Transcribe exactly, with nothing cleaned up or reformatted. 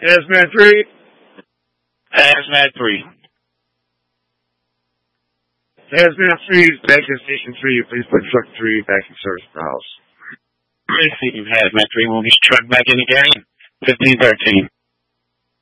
Hazmat three. Hazmat three. Hazmat three is back to Station three. Please put Truck three back in service for the house. Receiving Hazmat three. Move this truck back in again. fifteen thirteen.